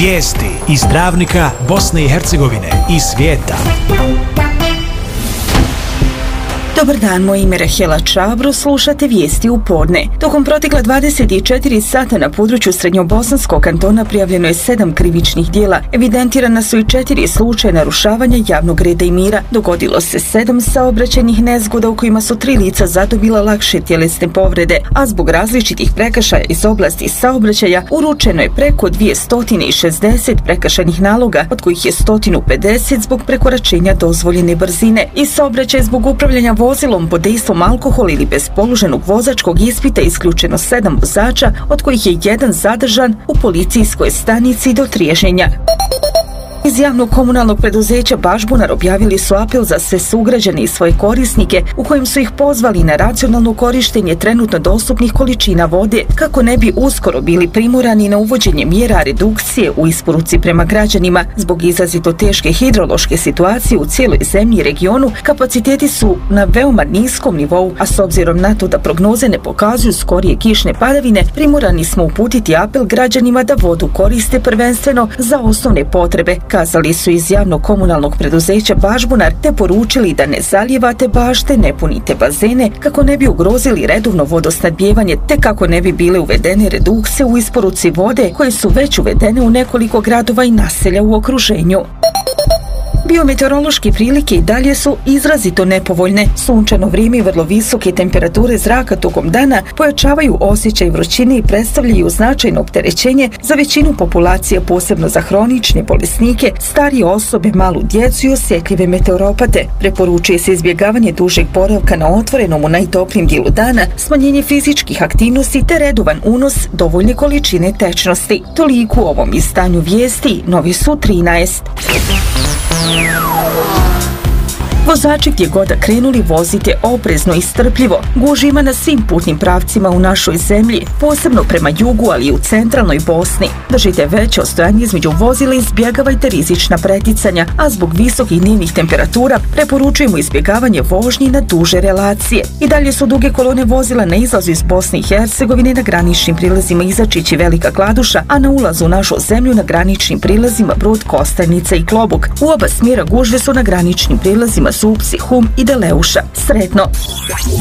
Vijesti iz Travnika, Bosne i Hercegovine i svijeta. Dobar dan, moje ime je Rahela Čabro, slušate vijesti u podne. Tokom protekla 24 sata na području Srednjobosanskog kantona prijavljeno je 7 krivičnih dijela. Evidentirana su i 4 slučaja narušavanja javnog reda i mira. Dogodilo se 7 saobraćajnih nezgoda u kojima su 3 lica zadobila lakše tjelesne povrede, a zbog različitih prekršaja iz oblasti saobraćaja uručeno je preko 260 prekršajnih naloga, od kojih je 150 zbog prekoračenja dozvoljene brzine i saobraćaj zbog upravljanja vozilom pod dejstvom alkohola ili bez položenog vozačkog ispita isključeno 7 vozača, od kojih je 1 zadržan u policijskoj stanici do triježenja. Iz javnog komunalnog preduzeća Bažbunar objavili su apel za sve sugrađane i svoje korisnike u kojem su ih pozvali na racionalno korištenje trenutno dostupnih količina vode kako ne bi uskoro bili primorani na uvođenje mjera redukcije u isporuci prema građanima. Zbog izrazito teške hidrološke situacije u cijeloj zemlji i regionu, kapaciteti su na veoma niskom nivou, a s obzirom na to da prognoze ne pokazuju skorije kišne padavine, primorani smo uputiti apel građanima da vodu koriste prvenstveno za osnovne potrebe, kazali su iz javnog komunalnog preduzeća Bažbunar, te poručili da ne zalijevate bašte, ne punite bazene kako ne bi ugrozili redovno vodosnabdijevanje, te kako ne bi bile uvedene redukcije u isporuci vode koje su već uvedene u nekoliko gradova i naselja u okruženju. Biometeorološke prilike i dalje su izrazito nepovoljne. Sunčano vrijeme i vrlo visoke temperature zraka tokom dana pojačavaju osjećaj vrućine i predstavljaju značajno opterećenje za većinu populacije, posebno za hronične bolesnike, starije osobe, malu djecu i osjetljive meteoropate. Preporučuje se izbjegavanje dužeg boravka na otvorenom u najtoplijem dijelu dana, smanjenje fizičkih aktivnosti te redovan unos dovoljne količine tečnosti. Toliko u ovom izdanju vijesti, novi su 13. Vozači gdje god da krenuli vozite oprezno i strpljivo. Gužvi ima na svim putnim pravcima u našoj zemlji, posebno prema jugu, ali i u centralnoj Bosni. Držite veće odstojanje između vozila i izbjegavajte rizična preticanja, a zbog visokih dnevnih temperatura preporučujemo izbjegavanje vožnji na duže relacije. I dalje su duge kolone vozila na izlazu iz Bosne i Hercegovine na graničnim prilazima Izačić i Velika Kladuša, a na ulazu u našu zemlju na graničnim prilazima Brod, Kostajnica i Klobuk. U oba smjera gužve su na graničnim prilazima Supci, Hum i Deleuša. Sretno!